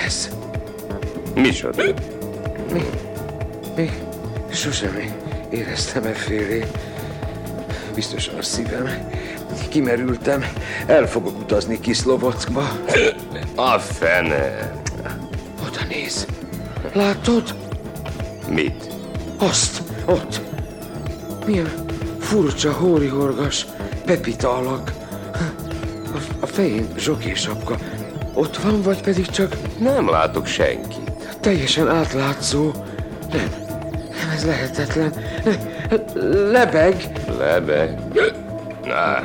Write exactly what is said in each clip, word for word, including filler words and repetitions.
ez? Micsoda? Mi? Mi? Sosem éreztem effélé. Biztosan a szívem. Kimerültem. El fogok utazni Kiszlovockba. A fene. Oda néz. Látod? Mit? Azt, ott. Milyen furcsa, hórihorgas, pepita alak. A, a fején zsokésapka. Ott van, vagy pedig csak... Nem látok senkit. Teljesen átlátszó. Nem, nem, ez lehetetlen. Lebeg. Lebeg? Na.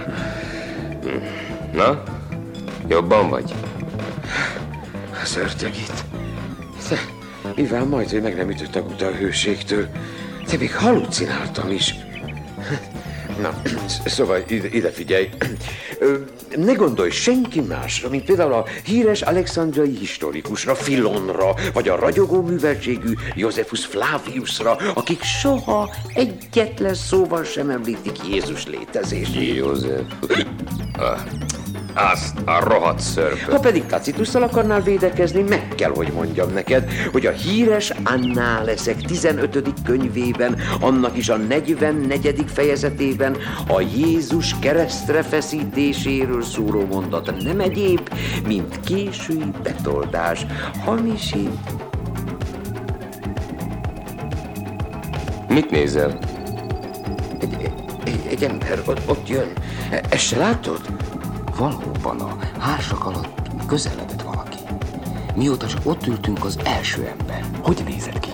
Na? Jobban vagy? Az ördög itt. Te, mivel majd, hogy meg nem ütött a guta a hőségtől. Te még halucináltam is. Na, szóval ide, ide figyelj. Ne gondolj senki másra, mint például a híres alexandriai historikusra, Filonra, vagy a ragyogó műveltségű Josephus Flaviusra, akik soha egyetlen szóval sem említik Jézus létezését. József. Azt a rohadt szörpöt. Ha pedig Tacitusszal akarnál védekezni, meg kell, hogy mondjam neked, hogy a híres Annáleszek tizenötödik könyvében, annak is a negyvennegyedik fejezetében a Jézus keresztre feszítéséről szóló mondat nem egyéb, mint késői betoldás, hamisít. Mit nézel? Egy, egy, egy ember ott, ott jön. Ezt se látod? Valóban a házak alatt közeledett valaki. Mióta csak ott ültünk, az első ember. Hogy nézett ki?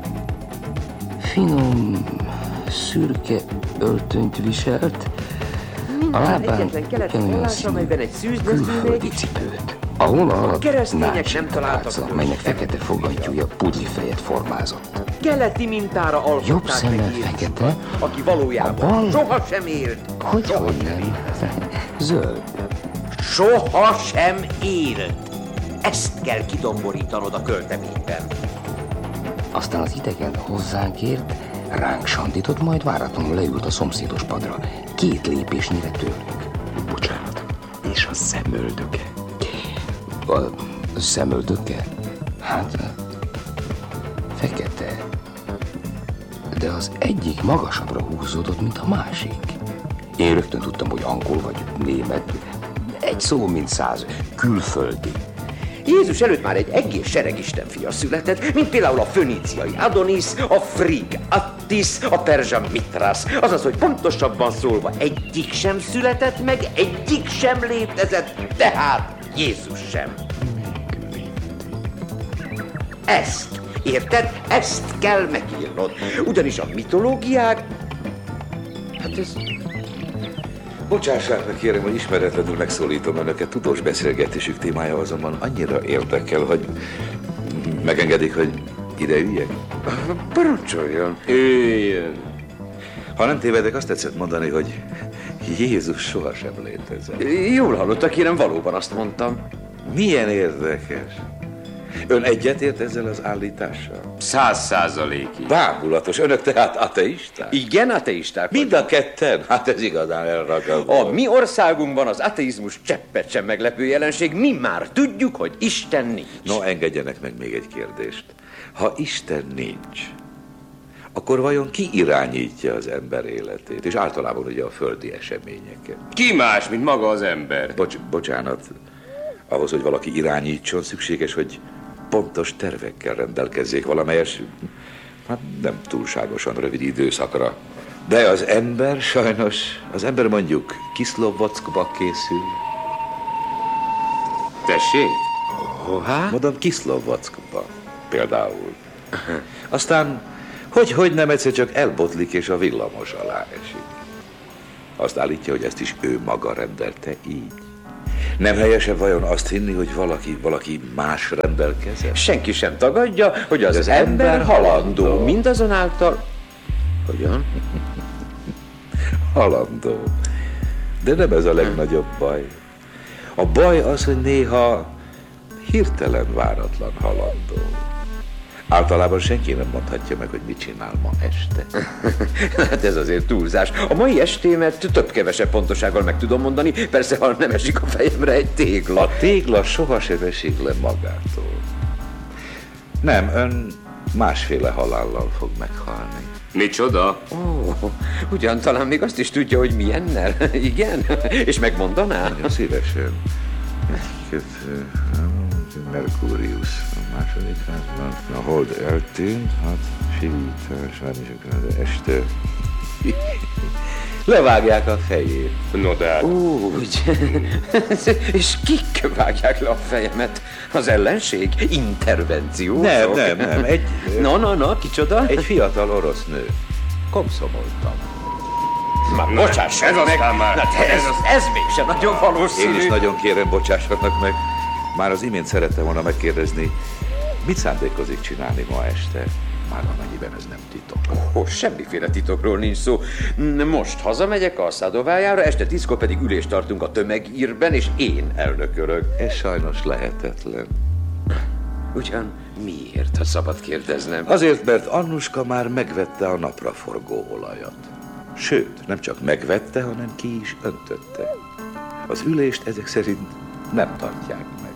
Finom, szürke öltönyt viselt, a lábán kemény színű külföldi cipőt. A hóna alatt nácsikálca, melynek fekete fogantyúja pudlifejet formázott. Keleti mintára alkották. Jobb szemmel fekete, aki valójában bal... soha sem élt. Hogy, hogy nem? Zöld. Soha sem élt. Ezt kell kidomborítanod a költeményben. Aztán az idegen hozzánk ért, ránk sandított, majd váratlanul leült a szomszédos padra. Két lépésnyire tőlünk. Bocsánat, és a szemöldöke? A szemöldöke? Hát, fekete. De az egyik magasabbra húzódott, mint a másik. Én rögtön tudtam, hogy angol vagy német. Egy szó, mint száz. Külföldi. Jézus előtt már egy egész sereg istenfia született, mint például a föníciai Adonis, a frig Attis, a perzsa Mithras. Azaz, hogy pontosabban szólva egyik sem született meg, egyik sem létezett, tehát Jézus sem. Ezt, érted? Ezt kell megírnod. Ugyanis a mitológiák... Hát ez... Bocsássák meg, kérem, hogy ismeretlenül megszólítom önöket. Tudós beszélgetésük témája azonban annyira érdekel, hogy megengedik, hogy ide üljek? Parancsoljon. Üljön. Ha nem tévedek, azt tetszett mondani, hogy Jézus sohasem létezett. Jól hallottak, kérem, valóban azt mondtam. Milyen érdekes. Ön egyetért ezzel az állítással? Száz százalékig. Bámulatos. Önök tehát ateisták? Igen, ateisták. Mind a ketten? Hát ez igazán elragadó. A mi országunkban az ateizmus cseppet sem meglepő jelenség. Mi már tudjuk, hogy Isten nincs. No, engedjenek meg még egy kérdést. Ha Isten nincs, akkor vajon ki irányítja az ember életét? És általában ugye a földi eseményeket. Ki más, mint maga az ember? Bocs, bocsánat. Ahhoz, hogy valaki irányítson, szükséges, hogy pontos tervekkel rendelkezzék valamelyes, hát nem túlságosan rövid időszakra. De az ember sajnos, az ember mondjuk Kiszlovockba készül. Tessék? Hová? Mondom, Kiszlovockba például. Aztán, hogy-hogy nem egyszer csak elbotlik és a villamos alá esik. Azt állítja, hogy ezt is ő maga rendelte így. Nem helyesebb vajon azt hinni, hogy valaki, valaki más rendelkezett? Senki sem tagadja, hogy az, az ember, ember halandó. halandó. Mindazonáltal... Hogyan? Halandó. De nem ez a legnagyobb baj. A baj az, hogy néha hirtelen váratlan halandó. Általában senki nem mondhatja meg, hogy mit csinál ma este. Hát ez azért túlzás. A mai estémet több-kevesebb pontosággal meg tudom mondani, persze, ha nem esik a fejemre egy tégla. A tégla sohasem esik le magától. Nem, ön másféle halállal fog meghalni. Micsoda? Ó, ugyan talán még azt is tudja, hogy milyennel. Igen? És megmondaná? Nagyon szívesen. Kettő, Merkurius a második házban. A hold eltűnt, hát sivítás, várjunk, este levágják a fejét. No de hát. Úgy. És kik vágják le a fejemet? Az ellenség? Intervenció? Nem, nem, nem. Egy, No, no, no, kicsoda? egy fiatal orosz nő. Komszomoltam. Már bocsáss ez meg! aztán már- Na, ez, ez, ez mégsem nagyon valószínű. Én is nagyon kérem, bocsássanak meg. Már az imént szerettem volna megkérdezni, mit szándékozik csinálni ma este? Már amennyiben ez nem titok. Ó, semmiféle titokról nincs szó. Most hazamegyek a Szadovájára, este tízkor pedig ülést tartunk a tömegírben, és én elnökölök. Ez sajnos lehetetlen. Ugyan miért, ha szabad kérdeznem? Azért, mert Annuska már megvette a napraforgó olajat. Sőt, nem csak megvette, hanem ki is öntötte. Az ülést ezek szerint nem tartják meg.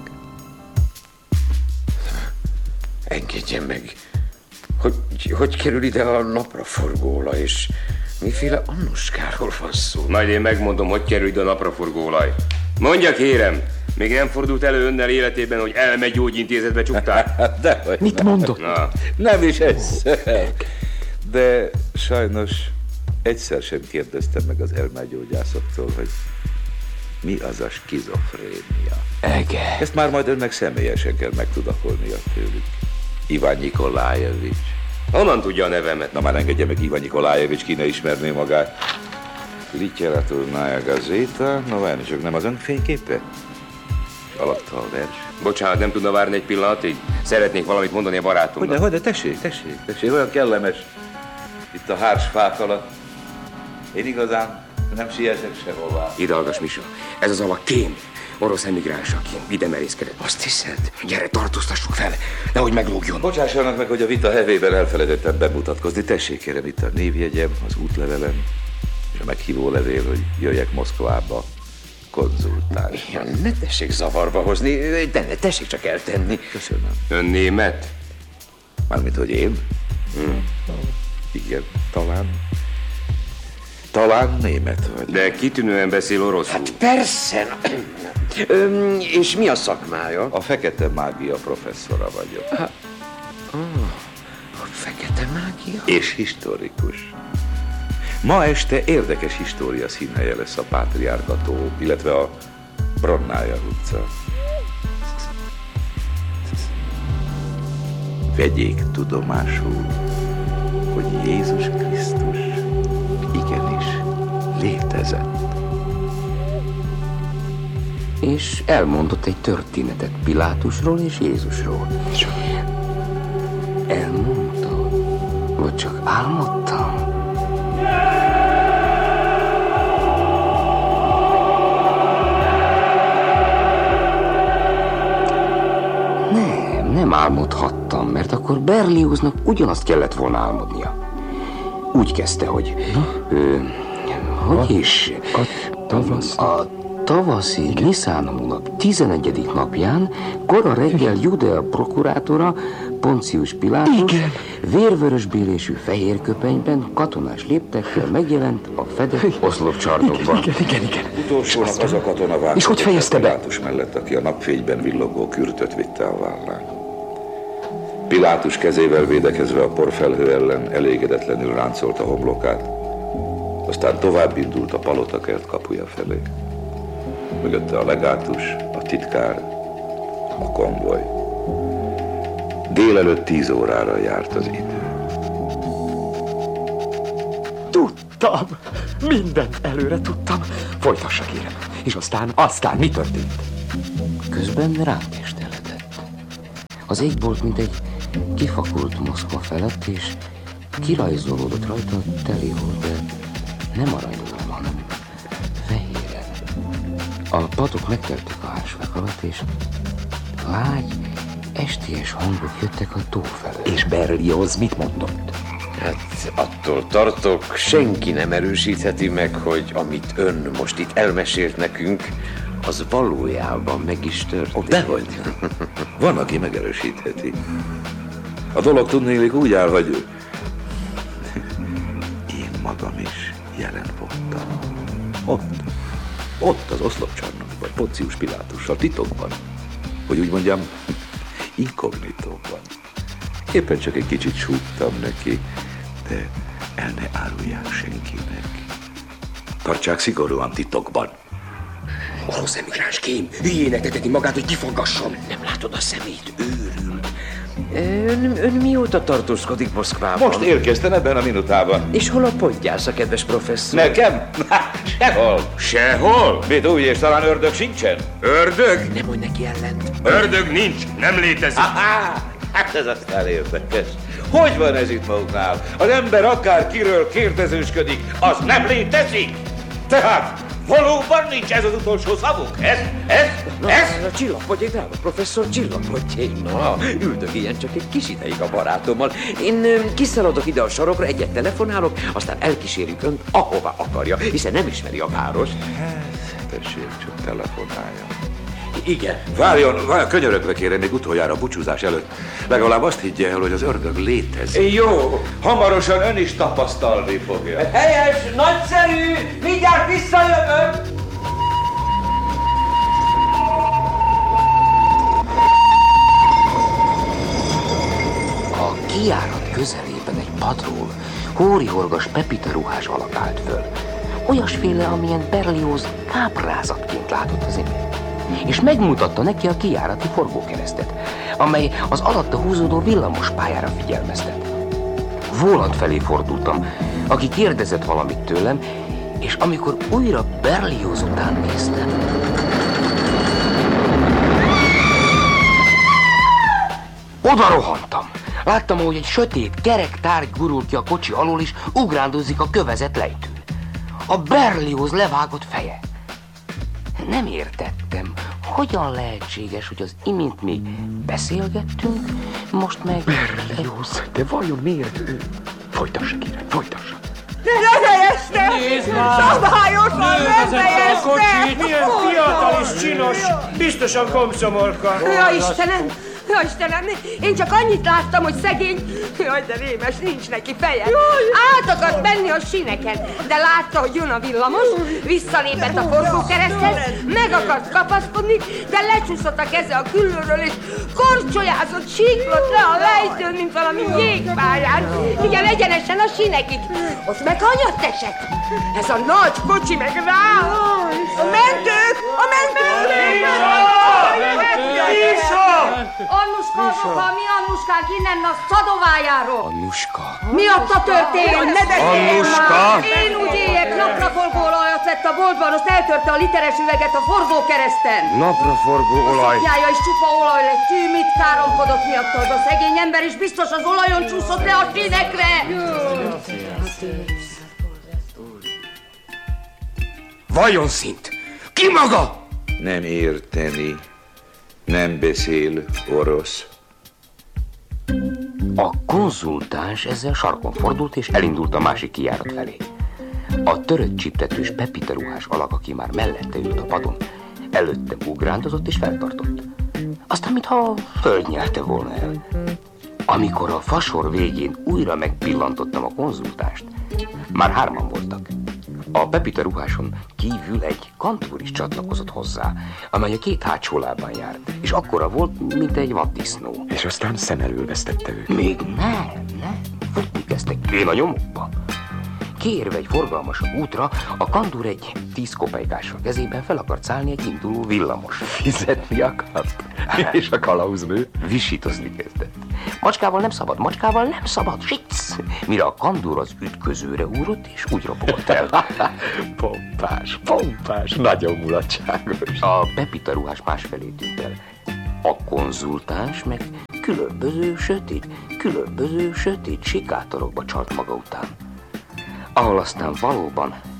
Engedjen meg. Hogy, hogy kerül ide a napraforgóolaj, és miféle Annuskáról van szó? Majd én megmondom, hogy kerül ide a napraforgóolaj. Mondja kérem, még nem fordult elő önnel életében, hogy elmegyógyintézetbe csukták? Hát dehogy. Mit mondott? Na, Nem is egyszer. De sajnos egyszer sem kérdeztem meg az elmegyógyászoktól, hogy mi az a skizofrénia. Ege. Ezt már majd önnek személyesen kell megtudakolnia tőlük. Iván Nikolájevics. honnan tudja a nevemet? Na már engedje meg, Iván Nikolájevics, ki ne ismerné magát. Literatúrnája gazéta, no várni csak, nem az ön fényképe? Alatta a vers. Bocsánat, nem tudna várni egy pillanatig? Szeretnék valamit mondani a barátomnak. Hogyne, hogyne, tessék, tessék, tessék, olyan kellemes itt a hárs fák alatt. Én igazán nem sietek sehová. Ide hallgass, Misa. Ez az alak kém. Orosz emigráns, aki ide merészkedett. Azt hiszed? Gyere, tartóztassuk fel, nehogy meglógjon. Bocsássanak meg, hogy a vita hevében elfelejtettem bemutatkozni. Tessék, kérem, itt a névjegyem, az útlevelem, és a meghívó levél, hogy jöjjek Moszkvába konzultálni. Ja, ne tessék zavarba hozni, de ne tessék csak eltenni. Köszönöm. Ön német? Mármint, hogy én? Hmm. Igen, talán. Talán német vagy. De kitűnően beszél oroszul. Hát persze. Öm, és mi a szakmája? A fekete mágia professzora vagyok. A fekete mágia? És historikus. Ma este érdekes história színhelye lesz a Pátriárkató, illetve a Bronnája utca. Vegyék tudomásul, hogy Jézus Krisztus igenis létezett. És elmondott egy történetet Pilátusról és Jézusról. Elmondta? Vagy csak álmodtam? Nem, nem álmodhattam, mert akkor Berlioznak ugyanazt kellett volna álmodnia. Úgy kezdte, hogy... Ö, hogy is? A tavasz. A tavaszi Niszán hónap tizenegyedik napján kora reggel Judea prokurátora Poncius Pilátus vérvörösbélésű fehér köpenyben katonás léptekkel megjelent a fedett oszlopcsarnokban. Igen, igen, igen. Utolsónak az a katona vágott És hogy fejezte be? Pilátus mellett, aki a napfényben villogó kürtöt vitte a vállán. Pilátus kezével védekezve a porfelhő ellen elégedetlenül ráncolta homlokát, aztán tovább indult a palotakert kapuja felé. Mögötte a legátus, a titkár, a konvoj. Délelőtt tíz órára járt az idő. Tudtam! Mindent előre tudtam. Folytassa, kérem. És aztán, aztán mi történt? Közben rám kesteledett. Az égbolt, mint egy kifakult Moszkva felett, és kirajzolódott rajta a teli volt, de nem aranyban, hanem fehéren. A patok megteltek a hársfák alatt, és lágy, estélyes hangok jöttek a tó felől. És Berlioz mit mondott? Hát attól tartok, senki nem erősítheti meg, hogy amit ön most itt elmesélt nekünk, az valójában meg is történt. Dehogy. Van, aki megerősítheti. A dolog tudnélik úgy áll, hogy én magam is jelen voltam. Ott, ott az oszlopcsarnokban, Poncius Pilátussal, titokban, hogy úgy mondjam, inkognitóban. Éppen csak egy kicsit súgtam neki, de el ne árulják senkinek. Tartsák szigorúan titokban. Orosz emigráns kém, hülyének teteti magát, hogy kifaggasson. Nem látod a szemét, őrült. Ön, ön mióta tartózkodik Moszkvában? Most érkeztem ebben a minutában. És hol a pontgyásza, kedves professzor? Nekem? Sehol. Sehol? Mit úgy, és talán ördög sincsen? Ördög? Nem mondj neki ellent. Ördög nincs, nem létezik. Aha, hát ez aztán érdekes. Hogy van ez itt maguknál? Az ember akár kiről kérdezősködik, az nem létezik? Tehát valóban nincs ez az utolsó szavuk? Ez? Ez? Ez? Csillapodjék, drága professzor, csillapodjék. Na, üldögéljen csak egy kis ideig a barátommal. Én ö, kiszaladok ide a sarokra, egyet telefonálok, aztán elkísérjük önt, ahová akarja, hiszen nem ismeri a várost. Tessék, csak telefonálja. Igen. Várjon, várjon, könyörögve kérem, még utoljára a búcsúzás előtt. Legalább azt higgye el, hogy az ördög létezik. Jó, Hamarosan ön is tapasztalni fogja. helyes, nagyszerű, mindjárt visszajövök. A kijárat közelében egy padról hórihorgas Pepita ruhás alak állt föl. Olyasféle, amilyen Berlioz káprázatként látott az imént. És megmutatta neki a kijárati forgókeresztet, amely az alatta húzódó villamos pályára figyelmeztet. Volant felé fordultam, aki kérdezett valamit tőlem, és amikor újra Berlioz után néztem, oda rohantam. Láttam, ahogy egy sötét, kerek tárgy gurul ki a kocsi alól, és ugrándozik a kövezett lejtőn. A Berlioz levágott feje. Nem értettem, hogyan lehetséges, hogy az imént még beszélgettünk, most meg... Berlioz, de vajon miért ő? Folytassa, kérem, folytassa. Ne fejezte! Nézd már! Szabályosan nem fejezte! Kocsit, milyen fiatal és csinos, biztosan komszomolka. Ja, Istenem! Ja, Istenem, én csak annyit láttam, hogy szegény... Jaj, de rémes, nincs neki feje. Át akart menni a síneken, de látta, hogy jön a villamos, visszalépett a forgókereszthez, meg akart kapaszkodni, de lecsúszott a keze a küllőről, és korcsolyázott, síklott le a lejtőn, mint valami jégpályán. Igen, egyenesen a sínekig. Ott meg hanyat esett. Ez a nagy kocsi meg rá. A mentők! A mentők! Tisha! Annuska, Annuska, mi Annuskánk innen a szadovájáról? Annuska. Miatta történt? Ne beszélj Annuska! már! Én úgy éjek, napraforgóolajat vett a boltban, azt eltörte a literes üveget a forgókereszten. Napraforgó olaj. Szoknyája is csupa olaj lett, tű, mit káromkodott miatta az a szegény ember, és biztos az olajon csúszott le a sínekre. Vajon szint? Ki maga? Nem érteni, nem beszél orosz. A konzultáns ezzel sarkon fordult, és elindult a másik kijárat felé. A törött csiptetős Pepita ruhás alak, aki már mellette ült a padon, előttem ugrándozott és feltartott. Aztán, mintha földnyelte volna el. Amikor a fasor végén újra megpillantottam a konzultást, már hárman voltak. A Pepita ruháson kívül egy kantúr is csatlakozott hozzá, amely a két hátsó lábán járt, és akkora volt, mint egy vaddisznó. És aztán szem elől vesztette őt. Még nem, nem, futni kezdtek én a nyomukba. Kiérve egy forgalmasabb útra, a kandúr egy tíz kopejkással kezében fel akart szállni egy induló villamos. Fizetni akart. És a kalauznő? Visítozni kezdett. Macskával nem szabad, macskával nem szabad, sic! Mire a kandúr az ütközőre úrott, és úgy ropogott el. Pompás, pompás, nagyon mulatságos. A Pepita ruhás másfelé tűnt el. A konzultáns meg különböző sötét, különböző sötét sikátorokba csalt maga után, ahol aztán valóban